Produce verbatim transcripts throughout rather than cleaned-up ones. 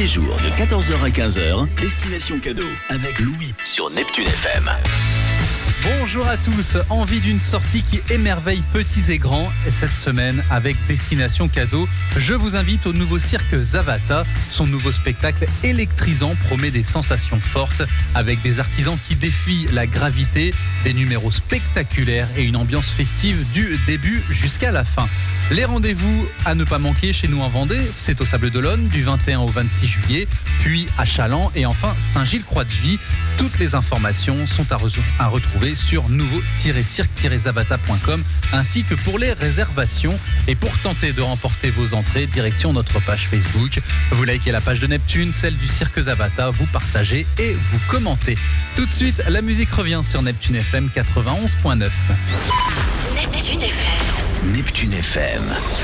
jours de quatorze heures à quinze heures, Destination Cadeau avec Louis sur Neptune F M. Bonjour à tous, envie d'une sortie qui émerveille petits et grands. Et cette semaine, avec Destination Cadeau, je vous invite au nouveau cirque Zavata. Son nouveau spectacle électrisant promet des sensations fortes avec des artisans qui défient la gravité, des numéros spectaculaires et une ambiance festive du début jusqu'à la fin. Les rendez-vous à ne pas manquer chez nous en Vendée, c'est au Sables-d'Olonne du vingt et un au vingt-six juillet, puis à Chaland et enfin Saint-Gilles-Croix-de-Vie. Toutes les informations sont à, re- à retrouver sur nouveau cirque zavata point com ainsi que pour les réservations. Et pour tenter de remporter vos entrées, direction notre page Facebook. Vous likez la page de Neptune, celle du cirque Zavata, vous partagez et vous commentez. Tout de suite, la musique revient sur Neptune F M quatre-vingt-onze point neuf. Neptune F M. Neptune F M.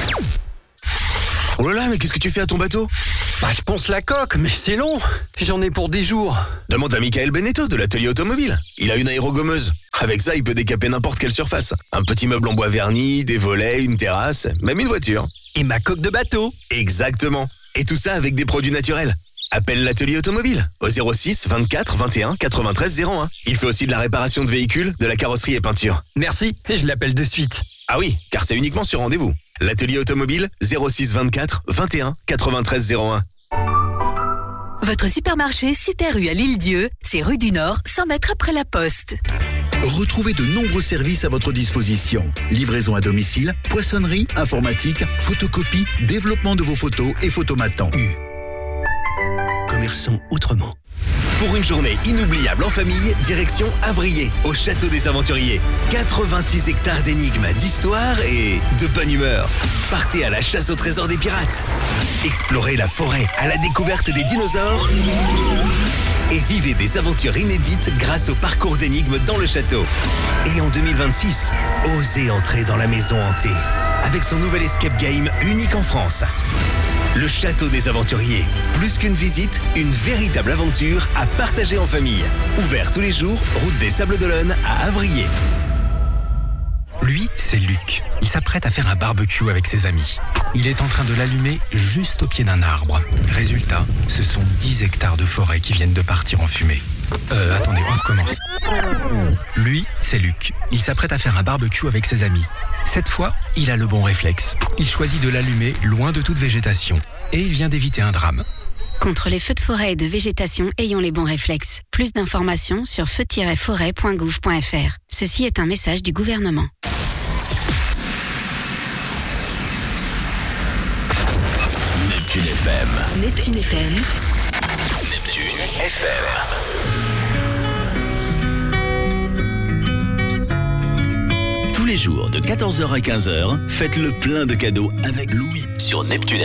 Oh là là, mais qu'est-ce que tu fais à ton bateau ? Bah, je ponce la coque, mais c'est long. J'en ai pour dix jours. Demande à Michael Beneteau de l'atelier automobile. Il a une aérogommeuse. Avec ça, il peut décaper n'importe quelle surface. Un petit meuble en bois verni, des volets, une terrasse, même une voiture. Et ma coque de bateau. Exactement. Et tout ça avec des produits naturels. Appelle l'atelier automobile au zéro six vingt-quatre vingt et un quatre-vingt-treize zéro un. Il fait aussi de la réparation de véhicules, de la carrosserie et peinture. Merci, et je l'appelle de suite. Ah oui, car c'est uniquement sur rendez-vous. L'atelier automobile zéro six vingt-quatre vingt et un quatre-vingt-treize zéro un. Votre supermarché Super U à l'Île-Dieu, c'est rue du Nord, cent mètres après la Poste. Retrouvez de nombreux services à votre disposition. Livraison à domicile, poissonnerie, informatique, photocopie, développement de vos photos et photomatants. U. Commerçant autrement. Pour une journée inoubliable en famille, direction Avrier, au Château des Aventuriers. quatre-vingt-six hectares d'énigmes, d'histoire et de bonne humeur. Partez à la chasse au trésor des pirates. Explorez la forêt à la découverte des dinosaures. Et vivez des aventures inédites grâce au parcours d'énigmes dans le château. Et en deux mille vingt-six, osez entrer dans la maison hantée avec son nouvel escape game unique en France. Le Château des Aventuriers. Plus qu'une visite, une véritable aventure à partager en famille. Ouvert tous les jours, route des Sables-d'Olonne à Avrier. Lui, c'est Luc. Il s'apprête à faire un barbecue avec ses amis. Il est en train de l'allumer juste au pied d'un arbre. Résultat, ce sont dix hectares de forêt qui viennent de partir en fumée. Euh, attendez, on recommence. Lui, c'est Luc. Il s'apprête à faire un barbecue avec ses amis. Cette fois, il a le bon réflexe. Il choisit de l'allumer loin de toute végétation. Et il vient d'éviter un drame. Contre les feux de forêt et de végétation, ayons les bons réflexes. Plus d'informations sur feu tiret forêt point gouv point f r. Ceci est un message du gouvernement. Neptune F M. Neptune F M. Neptune F M. Tous les jours de quatorze heures à quinze heures, faites le plein de cadeaux avec Louis sur Neptune